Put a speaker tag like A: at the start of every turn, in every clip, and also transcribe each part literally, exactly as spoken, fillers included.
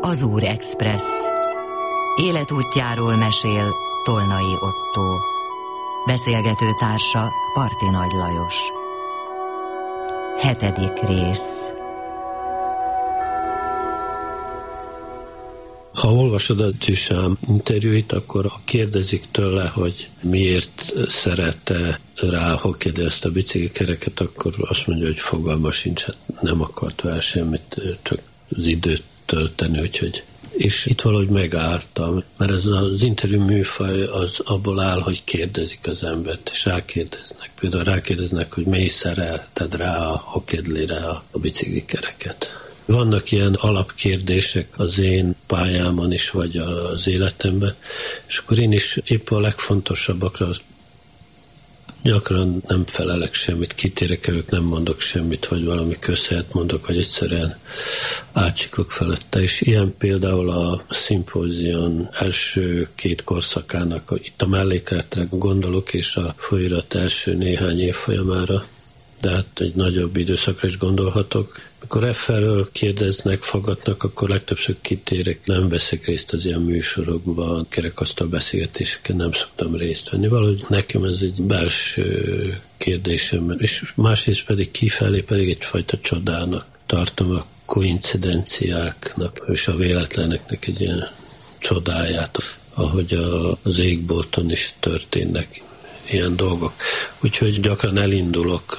A: Azúr Express. Életútjáról mesél Tolnai Ottó. Beszélgető társa Parti Nagy Lajos. Hetedik rész.
B: Ha olvasod a Duchamp interjúit, akkor kérdezik tőle, hogy miért szerette rá a hokedre ezt a biciklikereket, akkor azt mondja, hogy fogalma sincs, nem akart vele semmit, csak az időt tölteni, úgyhogy. És itt valahogy megálltam, mert ez az interjú műfaj az abból áll, hogy kérdezik az embert, és rákérdeznek. Például rákérdeznek, hogy miért szerelted rá a hokedlire a biciklikereket. Vannak ilyen alapkérdések az én pályámon is, vagy az életemben, és akkor én is épp a legfontosabbakra gyakran nem felelek semmit, kitérek előtt, nem mondok semmit, vagy valami közhelyet mondok, vagy egyszerűen átsiklok felette. És ilyen például a szimpózion első két korszakának, itt a mellékletre gondolok, és a folyirat első néhány évfolyamára, de hát egy nagyobb időszakra is gondolhatok. Amikor e felől kérdeznek, fogadnak, akkor legtöbbször kitérek, nem veszek részt az ilyen műsorokban, kerekasztal beszélgetéseken nem szoktam részt venni. Valahogy nekem ez egy belső kérdésem, és másrészt pedig kifelé pedig egyfajta csodának tartom a koincidenciáknak és a véletleneknek egy ilyen csodáját, ahogy a, az égbolton is történnek ilyen dolgok. Úgyhogy gyakran elindulok,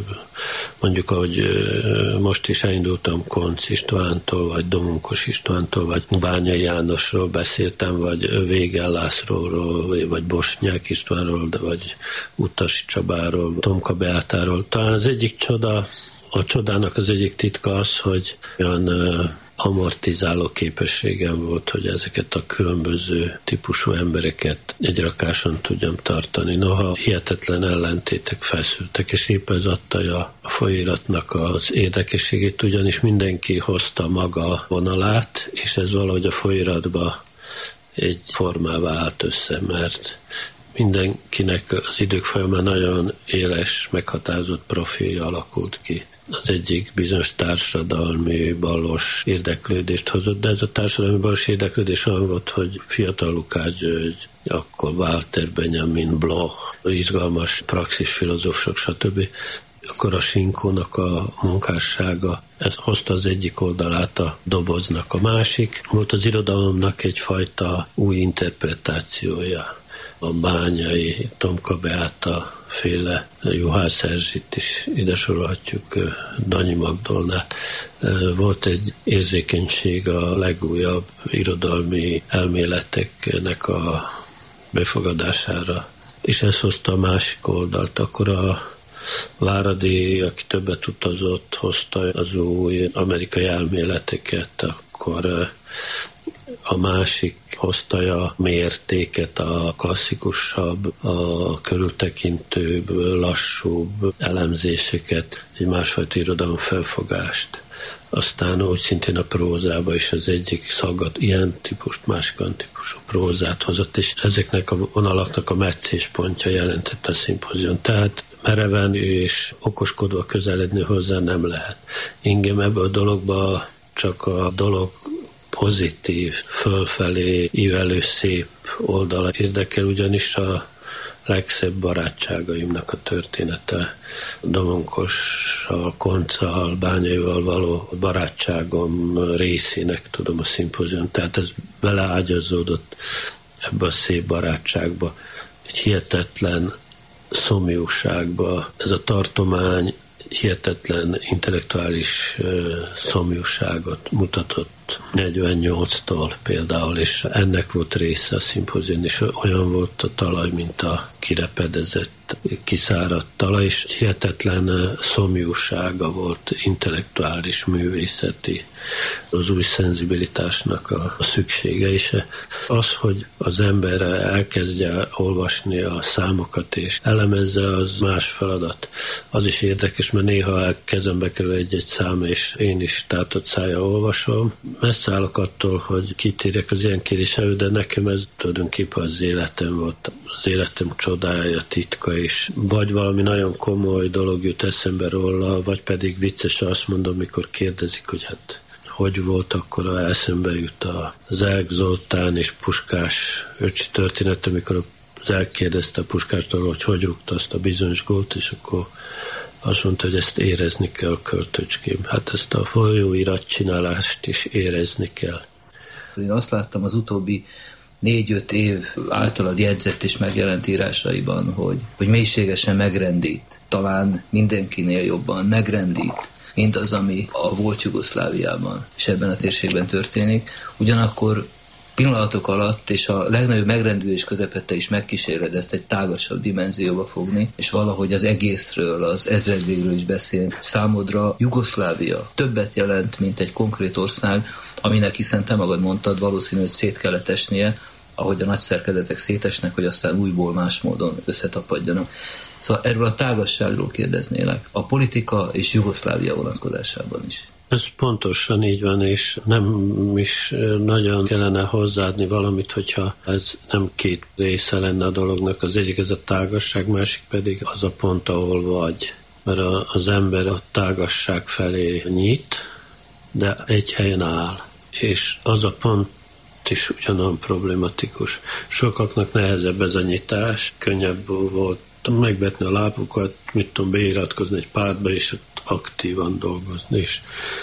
B: mondjuk, ahogy most is elindultam Koncz Istvántól, vagy Domunkos Istvántól, vagy Bányai Jánosról beszéltem, vagy Végel Lászlóról, vagy Bosnyák Istvánról, vagy Utasi Csabáról, Tomka Beátáról. Talán az egyik csoda, a csodának az egyik titka az, hogy olyan amortizáló képességem volt, hogy ezeket a különböző típusú embereket egy rakáson tudjam tartani. Noha hihetetlen ellentétek feszültek, és épp ez adta a folyiratnak az érdekességét, ugyanis mindenki hozta maga vonalát, és ez valahogy a folyiratba egy formává állt össze, mert mindenkinek az idők folyamán nagyon éles, meghatározott profilja alakult ki. Az egyik bizonyos társadalmi balos érdeklődést hozott, de ez a társadalmi balos érdeklődés olyan volt, hogy fiatal Lukács György, akkor Walter Benjamin Bloch, izgalmas praxisfilozófusok, stb. Akkor a Sinkónak a munkássága, ez hozta az egyik oldalát a doboznak, a másik. Volt az irodalomnak egyfajta új interpretációja. A Bányai, Tomka Beáta féle, Juhász Erzsit is ide sorolhatjuk, Danyi Magdolnát. Volt egy érzékenység a legújabb irodalmi elméleteknek a befogadására, és ez hozta a másik oldalt. Akkor a Váradi, aki többet utazott, hozta az új amerikai elméleteket, akkor a másik hozta a mértéket, a klasszikusabb, a körültekintőbb, lassúbb elemzéseket, egy másfajta irodalom felfogást. Aztán úgy szintén a prózába is az egyik szaggat ilyen típust, másik olyan típusú prózát hozott, és ezeknek a vonalaknak a meccéspontja jelentette a szimpózion. Tehát mereven és okoskodva közeledni hozzá nem lehet. Engem ebbe a dologba csak a dolog pozitív, fölfelé ívelő szép oldala érdekel, ugyanis a legszebb barátságaimnak a története, Domonkossal, Konczal, Bányaival való barátságom részének tudom a szimpózion. Tehát ez beleágyazódott ebbe a szép barátságba, egy hihetetlen szomjúságba. Ez a tartomány hihetetlen intellektuális uh, szomjúságot mutatott negyvennyolctól például, és ennek volt része a szimpózión, és olyan volt a talaj, mint a kirepedezett, kiszáradt talaj, és hihetetlen szomjúsága volt intellektuális, művészeti, az új szenzibilitásnak a, a szüksége, és az, hogy az ember elkezdje olvasni a számokat és elemezze, az más feladat. Az is érdekes, mert néha kezembe kerül egy-egy szám, és én is tátott szájjal olvasom. Messze állok attól, hogy kitérjek az ilyen kérdésre, de nekem ez tulajdonképpen az életem volt, az életem csodája, titka is. Vagy valami nagyon komoly dolog jut eszembe róla, vagy pedig vicces azt mondom, mikor kérdezik, hogy hát hogy volt, akkor eszembe jut az Zelk Zoltán és Puskás öcsi történet, amikor az elkérdezte a Puskástól, hogy hogy rúgta azt a bizonyos gólt, és akkor azt mondta, hogy ezt érezni kell, költöcském. Hát ezt a folyóirat csinálást is érezni kell.
C: Én azt láttam az utóbbi négy-öt év általad jegyzett és megjelent írásaiban, hogy, hogy mélységesen megrendít, talán mindenkinél jobban megrendít, mint az, ami a volt Jugoszláviában és ebben a térségben történik. Ugyanakkor pillanatok alatt és a legnagyobb megrendülés közepette is megkíséred ezt egy tágasabb dimenzióba fogni, és valahogy az egészről, az ezredvégről is beszélni. Számodra Jugoszlávia többet jelent, mint egy konkrét ország, aminek, hiszen te magad mondtad, valószínű, hogy szét kellett esnie, ahogy a nagy szerkezetek szétesnek, hogy aztán újból más módon összetapadjanak. Szóval erről a tágasságról kérdeznélek, a politika és Jugoszlávia vonatkozásában is.
B: Ez pontosan így van, és nem is nagyon kellene hozzáadni valamit, hogyha ez nem két része lenne a dolognak. Az egyik ez a tágasság, másik pedig az a pont, ahol vagy. Mert az ember a tágasság felé nyit, de egy helyen áll. És az a pont is ugyanolyan problematikus. Sokaknak nehezebb ez a nyitás, könnyebb volt megvetni a lábukat, mit tudom, beiratkozni egy pártba, és aktívan dolgozni, és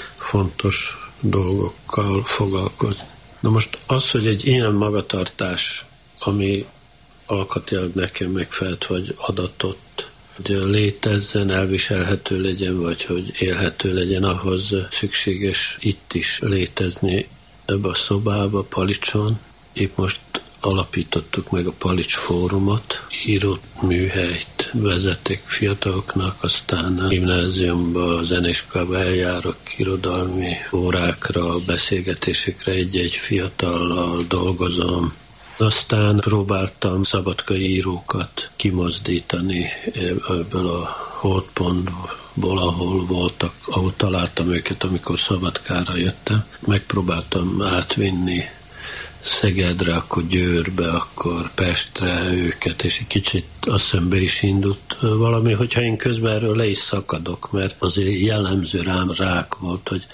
B: fontos dolgokkal foglalkozni. Na most az, hogy egy ilyen magatartás, ami alkatilag nekem megfelelt, vagy adatott, hogy létezzen, elviselhető legyen, vagy hogy élhető legyen, ahhoz szükséges itt is létezni ebbe a szobába, Palicson. Épp most alapítottuk meg a Palics Fórumot, író műhelyt vezetek fiataloknak, aztán a gimnáziumba, zeneiskolába eljárok irodalmi órákra, beszélgetésekre, egy-egy fiatallal dolgozom. Aztán próbáltam szabadkai írókat kimozdítani ebből a holdpontból, ahol voltak, ahol találtam őket, amikor Szabadkára jöttem. Megpróbáltam átvinni Szegedre, akkor Győrbe, akkor Pestre őket, és egy kicsit azt hiszem be is indult valami, hogyha én közben erről le is szakadok, mert azért jellemző rám rák volt, hogy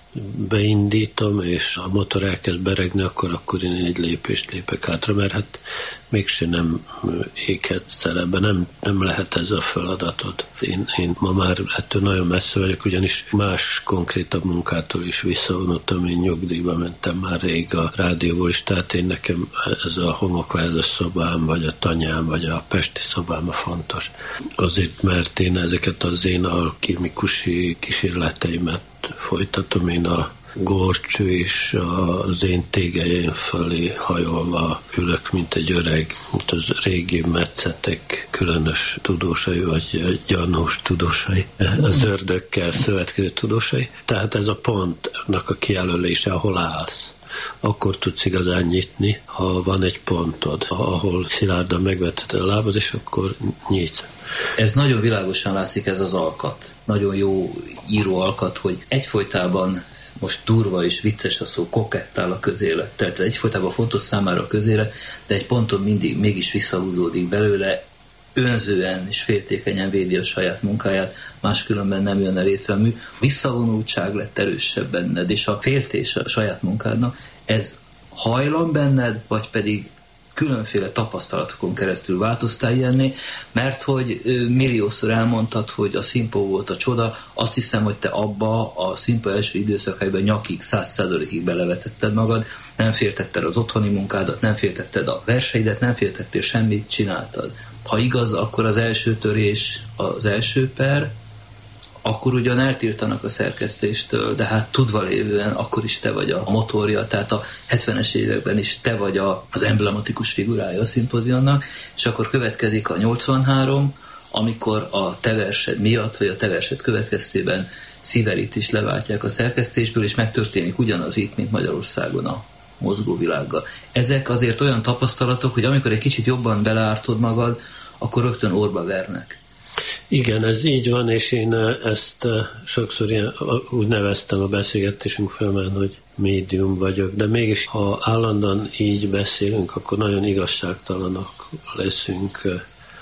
B: beindítom, és a motor elkezd beregni, akkor, akkor én egy lépést lépek hátra, mert hát mégse nem éket szerepben, nem, nem lehet ez a feladatod. Én, én ma már ettől nagyon messze vagyok, ugyanis más konkrétabb munkától is visszavonultam, én nyugdíjba mentem már rég a rádióból is, tehát én nekem ez a homokvázas szobám, vagy a tanyám, vagy a pesti szobám a fontos. Azért, mert én ezeket az én alkimikusi kísérleteimet folytatom, én a górcső és az én tégelyeim fölé hajolva ülök, mint egy öreg, mint az régi metszetek különös tudósai, vagy gyanús tudósai, az ördökkel szövetkező tudósai. Tehát ez a pontnak a kijelölése, ahol állsz. Akkor tudsz igazán nyitni, ha van egy pontod, ahol szilárdan megvetheted a lábad, és akkor nyitsz.
C: Ez nagyon világosan látszik, ez az alkat. Nagyon jó író alkat, hogy egyfolytában, most durva és vicces a szó, kokettál a közélet. Tehát egyfolytában fontos számára a közélet, de egy ponton mindig mégis visszahúzódik belőle, önzően és féltékenyen védi a saját munkáját, máskülönben nem jönne létre a mű. Visszavonultság lett erősebb benned, és a féltés a saját munkádnak, ez hajlam benned, vagy pedig különféle tapasztalatokon keresztül változtál ilyenné, mert hogy milliószor elmondtad, hogy a Színpó volt a csoda, azt hiszem, hogy te abba a Színpó első időszakaiban nyakig, száz százalékig belevetetted magad, nem féltetted az otthoni munkádat, nem féltetted a verseidet, nem féltettél semmit, csináltad. Ha igaz, akkor az első törés, az első per, akkor ugyan eltiltanak a szerkesztéstől, de hát tudva lévően akkor is te vagy a motorja, tehát a hetvenes években is te vagy a, az emblematikus figurája a szimpóziumnak, és akkor következik a nyolcvanhárom, amikor a te versed miatt, vagy a te versed következtében Sziverit is leváltják a szerkesztésből, és megtörténik ugyanaz itt, mint Magyarországon a mozgóvilággal. Ezek azért olyan tapasztalatok, hogy amikor egy kicsit jobban beleártod magad, akkor rögtön orba vernek.
B: Igen, ez így van, és én ezt sokszor ilyen, úgy neveztem a beszélgetésünk folyamán, hogy médium vagyok, de mégis, ha állandóan így beszélünk, akkor nagyon igazságtalanok leszünk a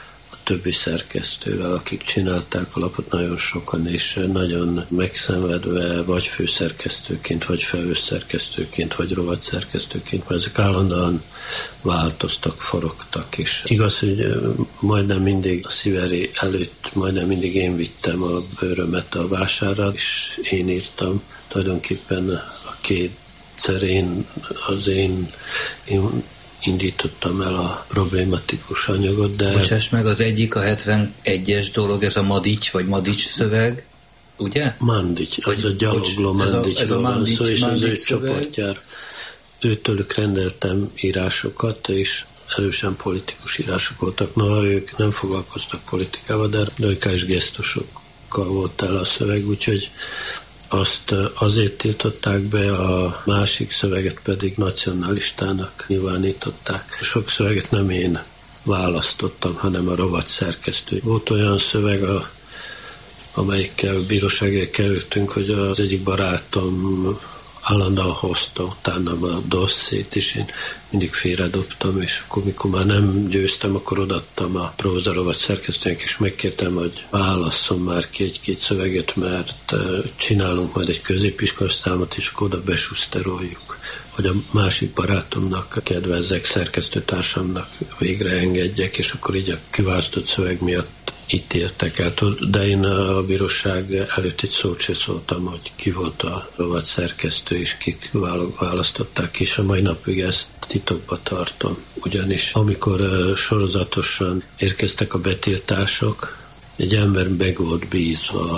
B: többi szerkesztővel, akik csinálták a lapot, nagyon sokan, és nagyon megszenvedve, vagy főszerkesztőként, vagy felőszerkesztőként, vagy rovatszerkesztőként, mert ezek állandóan változtak, forogtak, és igaz, hogy majdnem mindig a Sziveri előtt, majdnem mindig én vittem a bőrömet a vásárra, és én írtam tulajdonképpen a kétszer én, az én, én indítottam el a problématikus anyagot, de...
C: Bocsáss meg, az egyik a hetvenegyes dolog, ez a Madics, vagy Madics szöveg, ugye?
B: Mandics, az a gyalogló Mandics.
C: Ez a, a Mandics,
B: szó, és az ő
C: szöveg.
B: csoportjár. Őtőlük rendeltem írásokat, és erősen politikus írások voltak. Na, ők nem foglalkoztak politikával, de rajkás gesztusokkal volt el a szöveg, úgyhogy azt azért tiltották be, a másik szöveget pedig nacionalistának nyilvánították. Sok szöveget nem én választottam, hanem a rovat szerkesztő. Volt olyan szöveg, a, amelyikkel bíróságért kerültünk, hogy az egyik barátom állandóan hozta utána a dosszét, és én mindig félredobtam, és akkor, mikor már nem győztem, akkor odaadtam a prózarovat szerkesztőnek, és megkértem, hogy válasszon már ki egy-két szöveget, mert csinálunk majd egy középiskolás számot, és akkor oda besúszteroljuk, hogy a másik barátomnak kedvezzek, szerkesztőtársamnak végre engedjek, és akkor így a kiválasztott szöveg miatt itt értek el. De én a bíróság előtt egy szót se szóltam, hogy ki volt a rovat szerkesztő, és kik választották, és a mai napig ezt titokba tartom. Ugyanis amikor sorozatosan érkeztek a betiltások, egy ember meg volt bízva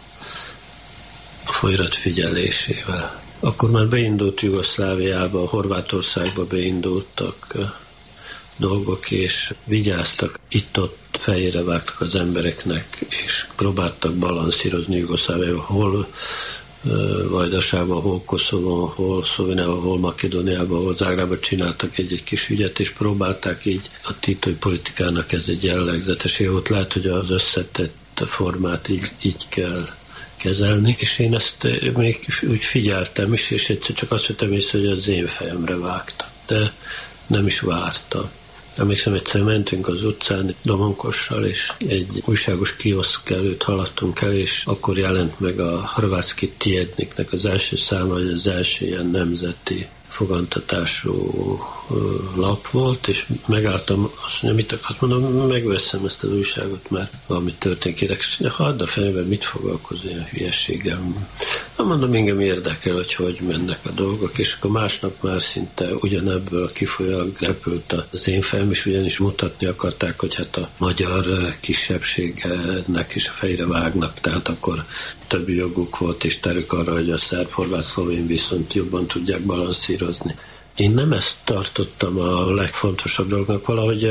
B: a folyamat figyelésével. Akkor már beindult Jugoszláviába, Horvátországba beindultak dolgok, és vigyáztak, itt-ott fejére vágtak az embereknek, és próbáltak balanszírozni Jugoszláviába, hol Vajdaságban, hol Koszovon, hol Szlovéniában, hol Makedóniában, hol Zágrában csináltak egy-egy kis ügyet, és próbálták így a titói politikának ez egy jellegzetesé volt. Lehet, hogy az összetett formát így, így kell kezelni, és én ezt még úgy figyeltem is, és egyszer csak azt vettem észre, hogy az én fejemre vágtak, de nem is várta. Emlékszem, egyszer mentünk az utcán Domonkossal, és egy újságos kioszk előtt haladtunk el, és akkor jelent meg a Hrvatski Tjedniknek az első száma, hogy az első ilyen nemzeti fogantatású lap volt, és megálltam, azt mondja, mit akarsz, mondom, megveszem ezt az újságot, mert valami történik. És hadd a fejemben, mit foglalkozol ilyen hülyességgel. Nem mondom, engem érdekel, hogy hogy mennek a dolgok, és akkor másnap már szinte ugyanebből a kifolyólag repült az én fejem, és ugyanis mutatni akarták, hogy hát a magyar kisebbségnek is a fejre vágnak, tehát akkor több joguk volt, és terük arra, hogy a szerb-horvát-szlovén viszont jobban tudják balanszírozni. Én nem ezt tartottam a legfontosabb dolognak, valahogy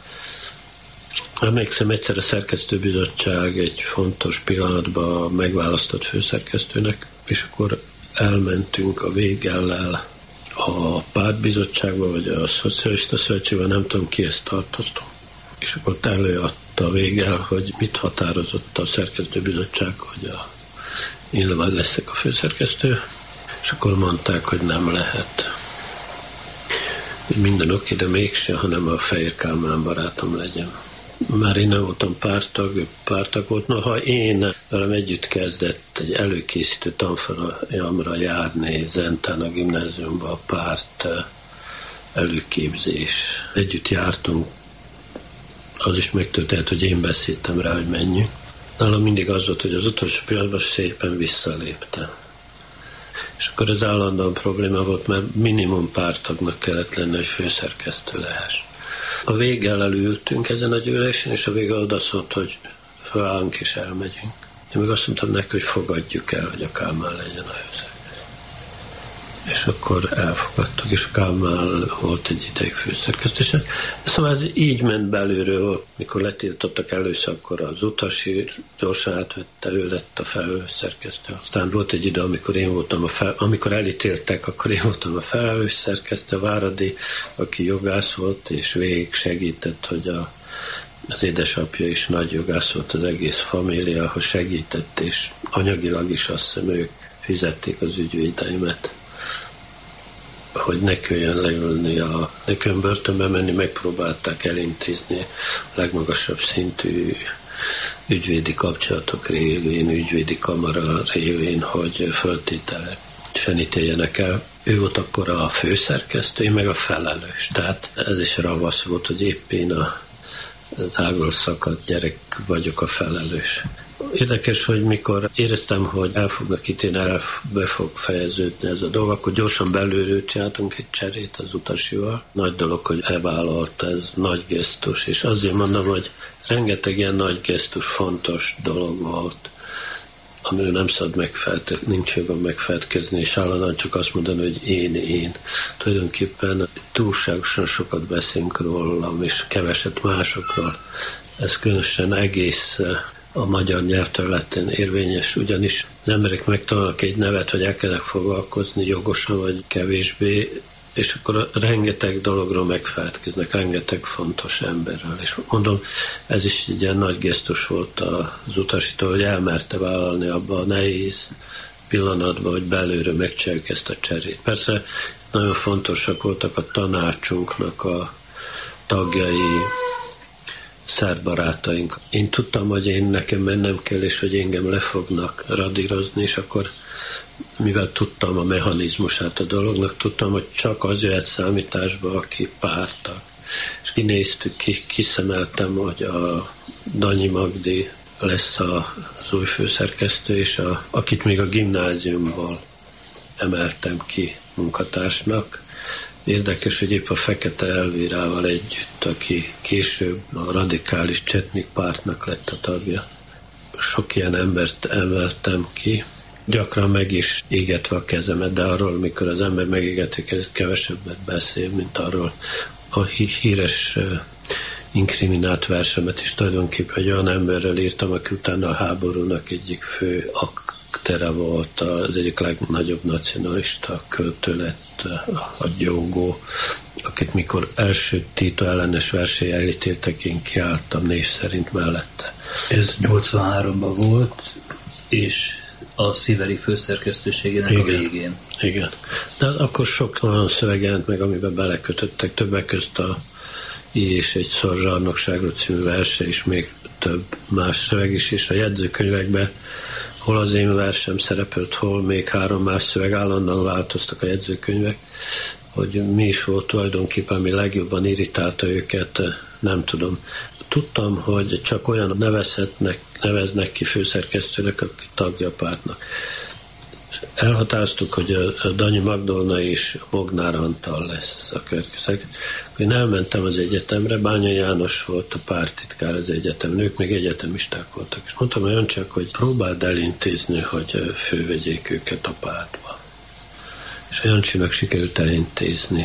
B: emlékszem, egyszer a szerkesztőbizottság egy fontos pillanatban megválasztott főszerkesztőnek, és akkor elmentünk a Végellel a pártbizottságba, vagy a Szocialista Szövetségben, nem tudom kihez tartoztunk. És akkor előadta a Végel, hogy mit határozott a szerkesztőbizottság, hogy a én leszek a főszerkesztő, és akkor mondták, hogy nem lehet. Hogy minden oké, de mégse, hanem a Fehér Kálmán barátom legyen. Már én nem voltam pártag, ő pártag volt. Noha én velem együtt kezdett egy előkészítő tanfolyamra járni Zentán a gimnáziumban a párt előképzés. Együtt jártunk, az is megtörtént, hogy én beszéltem rá, hogy menjünk. Nálam mindig az volt, hogy az utolsó pillanatban szépen visszaléptem. És akkor ez állandóan probléma volt, mert minimum pártagnak kellett lenni, hogy főszerkesztő lehess. A Véggel ültünk ezen a gyűlésen, és a Véggel odaszólt, hogy felállunk és elmegyünk. Én meg azt mondtam neki, hogy fogadjuk el, hogy a Kálmán legyen a főszerkesztő. És akkor elfogadtuk, és a Kálmán volt egy ideig főszerkesztő. Szóval ez így ment belülről, mikor letiltottak először, akkor az Utasi gyorsan átvette, ő lett a felelősszerkesztő. Aztán volt egy idő, amikor én voltam a fel, amikor elítéltek, akkor én voltam a felelősszerkesztő, Váradi, aki jogász volt, és végig segített, hogy a, az édesapja is nagy jogász volt, az egész família, hogy segített, és anyagilag is azt hiszem, ők fizették az ügyvédeimet. hogy ne kelljen leülni, a, ne kelljen börtönbe menni, megpróbálták elintézni a legmagasabb szintű ügyvédi kapcsolatok révén, ügyvédi kamara révén, hogy föltétele fenítéljenek el. Ő volt akkor a főszerkesztő, én meg a felelős. Tehát ez is ravasz volt, hogy épp én a ágról szakadt gyerek vagyok a felelős. Érdekes, hogy mikor éreztem, hogy el fognak ítélni, el be fog fejeződni ez a dolog, akkor gyorsan belülről csináltunk egy cserét az utasival. Nagy dolog, hogy elvállalta, ez nagy gesztus, és azért mondom, hogy rengeteg ilyen nagy gesztus, fontos dolog volt, amiről nem szabad megfelt, nincs jogom megfelelkezni, és állandóan csak azt mondani, hogy én, én. Tulajdonképpen túlságosan sokat beszélünk rólam, és keveset másokról. Ez különösen egész a magyar nyelvterületen érvényes, ugyanis az emberek megtanulnak egy nevet, vagy elkezdenek foglalkozni jogosan, vagy kevésbé, és akkor rengeteg dologról megfelelkeznek, rengeteg fontos emberről. És mondom, ez is egy ilyen nagy gesztus volt az utasító, hogy elmerte vállalni abba a nehéz pillanatban, hogy belülről megcsináljuk ezt a cserét. Persze nagyon fontosak voltak a tanácsunknak a tagjai, szerbarátaink. Én tudtam, hogy én nekem mennem kell, és hogy engem le fognak radírozni, és akkor mivel tudtam a mechanizmusát a dolognak, tudtam, hogy csak az jöhet számításba, aki pártag. És kinéztük, ki, kiszemeltem, hogy a Danyi Magdi lesz az új főszerkesztő, és a, akit még a gimnáziumból emeltem ki munkatársnak. Érdekes, hogy épp a Fekete Elvírával együtt, aki később a radikális Csetnik pártnak lett a tagja. Sok ilyen embert emeltem ki, gyakran meg is égetve a kezemet, de arról, mikor az ember megégeti, ez kevesebbet beszél, mint arról a híres inkriminált versemet is tulajdonképpen egy olyan emberrel írtam, aki utána a háborúnak egyik fő aktere volt, az egyik legnagyobb nacionalista költő lett, a Gyógó, akit mikor első Tito ellenes verseny elítéltek, én kiálltam név szerint mellette.
C: Ez nyolcvanháromban volt, és a Sziveri főszerkesztőségének igen, a végén.
B: Igen. De akkor sok olyan szöveg jelent meg, amiben belekötöttek, többek közt a I és egy szor zsarnokságról című verse, és még több más szöveg is, és a jegyzőkönyvekben hol az én versem szerepelt, hol még három más szöveg, állandóan változtak a jegyzőkönyvek, hogy mi is volt tulajdonképpen, ami legjobban irritálta őket, nem tudom. Tudtam, hogy csak olyan nevezhetnek, neveznek ki főszerkesztőnek, aki tagja a pártnak. Elhatároztuk, hogy a Danyi Magdolna és Bognár Antal lesz a következő. Én elmentem az egyetemre, Bánya János volt a pártitkár az egyetem, ők még egyetemisták voltak, és mondtam olyan csak, hogy próbáld elintézni, hogy fölvegyék őket a pártba. És Jancsinak sikerült elintézni.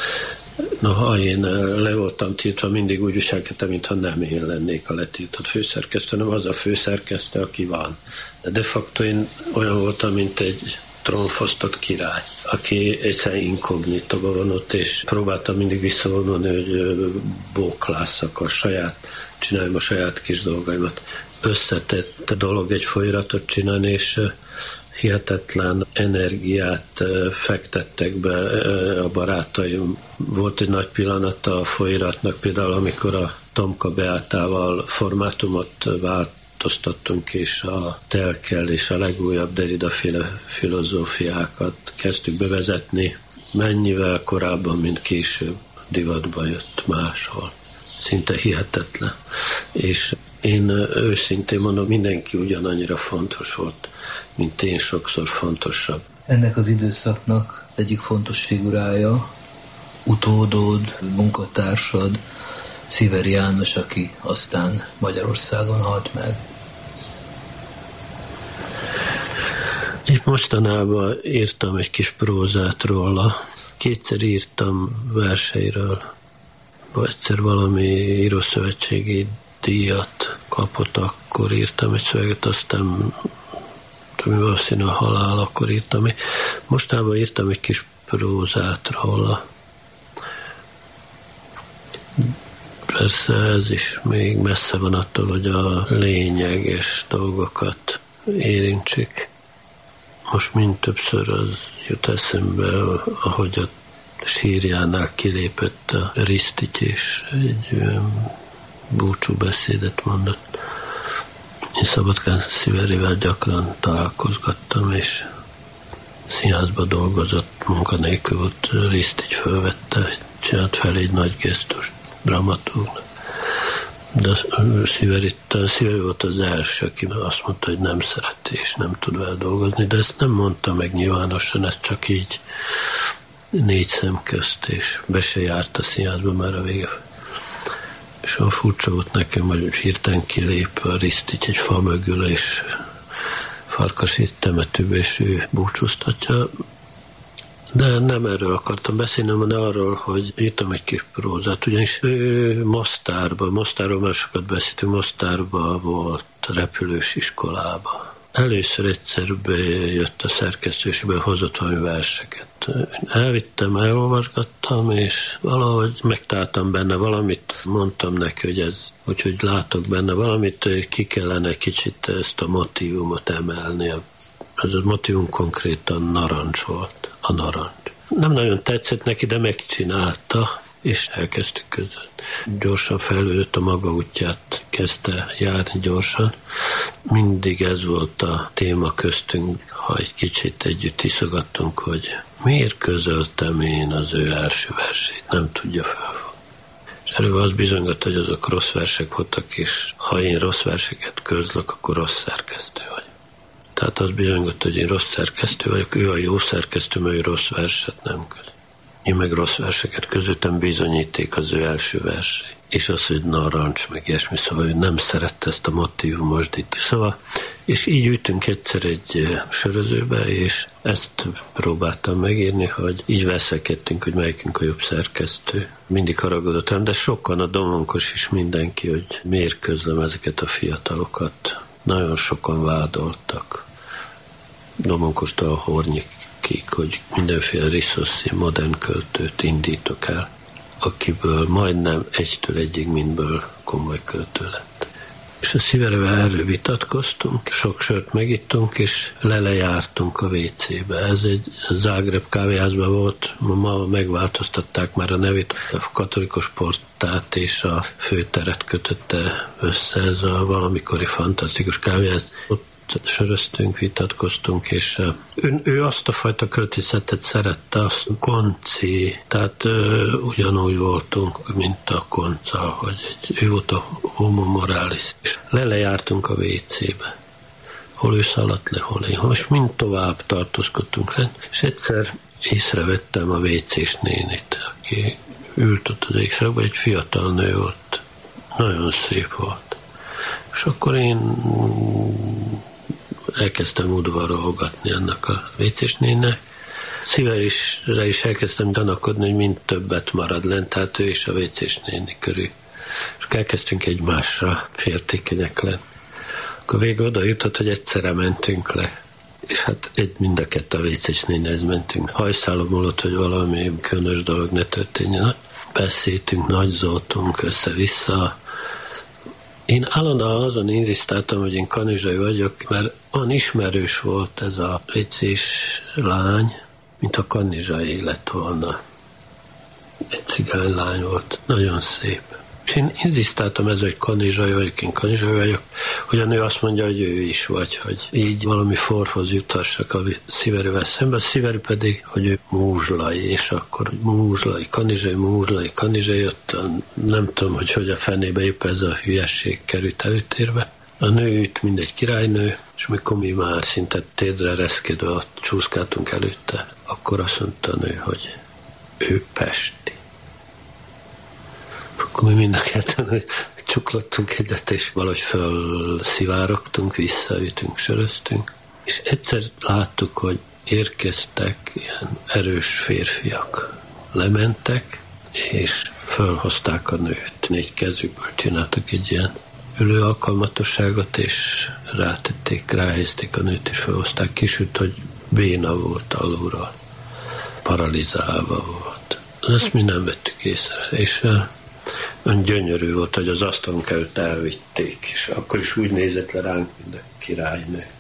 B: Noha én le voltam tiltva, mindig úgy viselkedtem, mintha nem én lennék a letiltott főszerkesztő, nem az a főszerkesztő, aki van. De de facto én olyan voltam, mint egy trónfosztott király, aki egyszerűen inkognitoba van ott, és próbáltam mindig visszavonulni, hogy bóklásszak a saját, csináljam a saját kis dolgaimat. Összetett dolog egy folyiratot csinálni, és hihetetlen energiát fektettek be a barátaim. Volt egy nagy pillanat a folyóiratnak, például amikor a Tomka Beátával formátumot változtattunk, és a Telkel és a legújabb Derrida-féle filozófiákat kezdtük bevezetni, mennyivel korábban, mint később divatba jött máshol. Szinte hihetetlen. És én őszintén mondom, mindenki ugyanannyira fontos volt, mint én, sokszor fontosabb.
C: Ennek az időszaknak egyik fontos figurája, utódod, munkatársad, Sziveri János, aki aztán Magyarországon halt meg.
B: Itt mostanában írtam egy kis prózát róla. Kétszer írtam verseiről. Egyszer valami írószövetségi díjat kapott, akkor írtam egy szöveget, aztán valószínű a halál, akkor írtam. Mostában írtam egy kis prózát róla. Persze ez is még messze van attól, hogy a lényeges dolgokat érintsük. Most mind többször az jut eszembe, ahogy a sírjánál kilépett a Risztigy, és egy búcsú beszédet mondott. Én Szabadkán Sziverivel gyakran találkozgattam, és színházba dolgozott, munkanélkül volt, Risztigy fölvette, csinált fel egy nagy gesztust dramaturgnak. De Sziveri, Sziveri volt az első, aki azt mondta, hogy nem szereti, és nem tud vele dolgozni, de ezt nem mondta meg nyilvánosan, ezt csak így négy szem közt, és be se járt a színházba már a vége. És olyan furcsa volt nekem, hogy hirtelen kilép a Risztigy egy fa mögül, és Farkasi temetőbe, és ő búcsúztatja. De nem erről akartam beszélni, hanem arról, hogy írtam egy kis prózát, ugyanis ő Mostárban, Mostárról már sokat beszéltünk, Mostárban volt repülős iskolába. Először egyszer bejött a szerkesztőségbe, hozott valami verseket. Elvittem, elolvasgattam, és valahogy megtaláltam benne valamit, mondtam neki, hogy ez, úgyhogy látok benne valamit, ki kellene kicsit ezt a motívumot emelni. Ez a motívum konkrétan narancs volt, a narancs. Nem nagyon tetszett neki, de megcsinálta, és elkezdtük között. Gyorsan fejlődött a maga útját, kezdte járni gyorsan. Mindig ez volt a téma köztünk, ha egy kicsit együtt iszogattunk, hogy miért közöltem én az ő első versét, nem tudja felfogni. És előbb az bizonygat, hogy azok rossz versek voltak, és ha én rossz verseket közlök, akkor rossz szerkesztő vagy. Tehát az bizonygat, hogy én rossz szerkesztő vagyok, ő a jó szerkesztő, mert ő rossz verset nem köz. Én meg rossz verseket közöttem, bizonyíték az ő első versei. És az, hogy narancs, meg ilyesmi, szóval ő nem szerette ezt a motívumos itt. Szóval, és így ültünk egyszer egy sörözőbe, és ezt próbáltam megírni, hogy így veszekedtünk, hogy melyikünk a jobb szerkesztő. Mindig haragudott rám, de sokan, a Domonkos is mindenki, hogy miért közlöm ezeket a fiatalokat. Nagyon sokan vádoltak. Domonkostól a Hornyikig, hogy mindenféle riszoszi modern költőt indítok el, akiből majdnem egytől egyig mindből komoly költő lett. És a Sziverivel erről vitatkoztunk, sok sört megittunk, és lelejártunk a vécébe. Ez egy Zágráb kávéházban volt, ma megváltoztatták már a nevét, a katolikus portát és a főteret kötötte össze, ez a valamikori fantasztikus kávéház. Ott söröztünk, vitatkoztunk, és ő, ő azt a fajta költészetet szerette, azt konci, tehát ö, ugyanúgy voltunk, mint a konca, hogy egy, ő volt a homo moralis. És lelejártunk a vécébe. Hol ő szaladt le, hol én. Most mind tovább tartózkodtunk le, és egyszer észrevettem a vécés nénit, aki ült ott az égszakban, egy fiatal nő volt. Nagyon szép volt. És akkor én elkezdtem udvarolgatni ennek a vécésnének. Szívvel is, is elkezdtem gyanakodni, hogy mind többet marad lent, tehát ő is a vécésnéni körül. És elkezdtünk egymásra féltékenyek lenni. Akkor végül oda jutott, hogy egyszerre mentünk le. És hát egy mind a kettő a vécésnénihez mentünk. Hajszálom alatt, hogy valami különös dolog ne történjen. Beszéltünk, nagyzoltunk össze-vissza. Én állandóan azon inzisztáltam, hogy én kanizsai vagyok, mert olyan ismerős volt ez a vécés lány, mint a kanizsai lett volna. Egy cigány lány volt, nagyon szép. És én inzisztáltam ezzel, hogy kanizsai vagyok, én kanizsai vagyok, hogy a nő azt mondja, hogy ő is vagy, hogy így valami forhoz juthassak a Sziverivel szemben, a Sziveri pedig, hogy ő múzslai, és akkor hogy múzslai, kanizsai, múzslai, kanizsai, ott nem tudom, hogy hogy a fenébe épp ez a hülyesség került előtérbe. A nő üt, mint egy királynő, és mikor mi már szinte térdre reszkedve ott csúszkáltunk előtte, akkor azt mondta a nő, hogy ő pesti. Akkor mi mind a ketten csuklottunk egyet, és valahogy fölszivárogtunk, visszaütünk, söröztünk. És egyszer láttuk, hogy érkeztek ilyen erős férfiak. Lementek, és fölhozták a nőt. Négy kezükből csináltak egy ilyen ülő alkalmatosságot, és rátették, ráhelyezték a nőt, és felhozták. Kisült, hogy béna volt alulról. Paralizálva volt. Ezt mi nem vettük észre. És olyan gyönyörű volt, hogy az asztalunk előtt elvitték, és akkor is úgy nézett le ránk, mint a királynő.